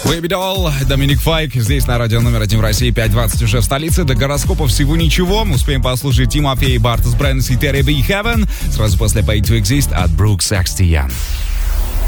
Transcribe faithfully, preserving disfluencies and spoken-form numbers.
Baby Doll, Доминик Файк, здесь на радио номер один в России, пять двадцать уже в столице. До гороскопа всего ничего. Успеем послушать Тимофей Бартас, Брэнс и Терри Би Heaven. Сразу после Pay to Exist от Брук Секстиян.